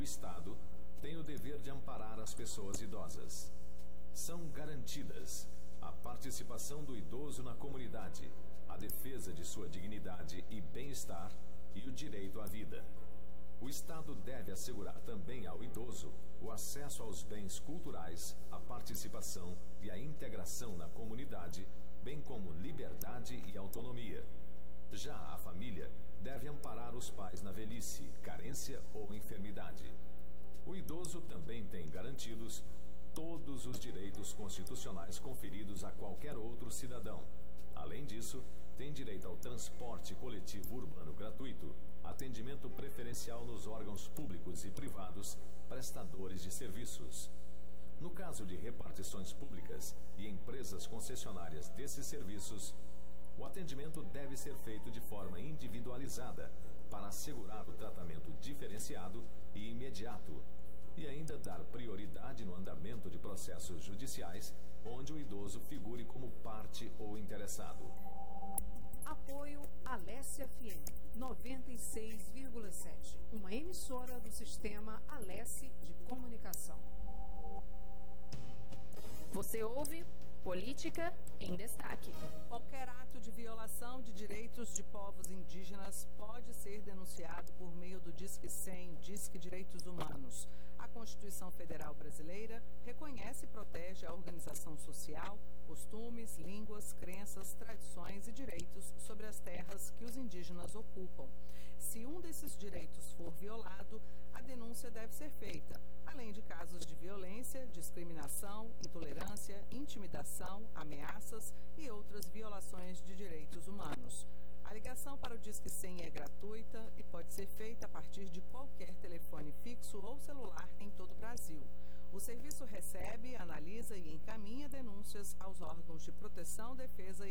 Estado tem o dever de amparar as pessoas idosas. São garantidas a participação do idoso na comunidade, a defesa de sua dignidade e bem-estar e o direito à vida. O Estado deve assegurar também ao idoso o acesso aos bens culturais, a participação e a integração na comunidade, bem como liberdade e autonomia. Já a família deve amparar os pais na velhice, carência ou enfermidade. O idoso também tem garantidos todos os direitos constitucionais conferidos a qualquer outro cidadão. Além disso, tem direito ao transporte coletivo urbano gratuito, atendimento preferencial nos órgãos públicos e privados, prestadores de serviços. No caso de repartições públicas e empresas concessionárias desses serviços, o atendimento deve ser feito de forma individualizada para assegurar o tratamento diferenciado e imediato e ainda dar prioridade no andamento de processos judiciais onde o idoso figure como parte ou interessado. Apoio Alesse FM 96,7, uma emissora do sistema Alesse de comunicação. Você ouve Política em Destaque. Qualquer ato de violação de direitos de povos indígenas pode ser denunciado por meio do Disque 100, Disque Direitos Humanos. A Constituição Federal Brasileira reconhece e protege a organização social, costumes, línguas, crenças, tradições e direitos sobre as terras que os indígenas ocupam. Se um desses direitos for violado, a denúncia deve ser feita, além de casos de violência, discriminação, intolerância, intimidação, ameaças e outras violações de direitos humanos. A ligação para o Disque 100 é gratuita e pode ser feita a partir de qualquer telefone fixo ou celular em todo o Brasil. O serviço recebe, analisa e encaminha denúncias aos órgãos de proteção, defesa